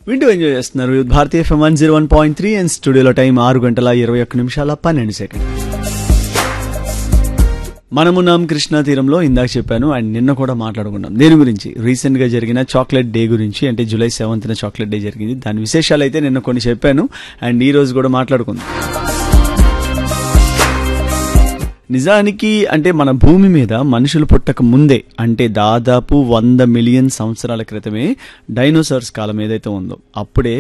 వింటూ ఎంజాయ్ చేస్తున్నారు భారతీయ FM 101.3 and స్టూడియోలో టైం 6:21 మనమున్నాం కృష్ణా తీరంలో. ఇందాక చెప్పాను అండ్ నిన్న కూడా మాట్లాడుకున్నాం దేని గురించి, రీసెంట్ గా జరిగిన చాక్లెట్ డే గురించి. అంటే జూలై 7th చాక్లెట్ డే జరిగింది, దాని విశేషాలు అయితే నిన్న కొన్ని చెప్పాను అండ్ ఈ రోజు కూడా మాట్లాడుకుందాం. నిజానికి అంటే మన భూమి మీద మనుషులు పుట్టక ముందే, అంటే దాదాపు 100 మిలియన్ సంవత్సరాల క్రితమే డైనోసార్స్ కాలం ఏదైతే ఉందో అప్పుడే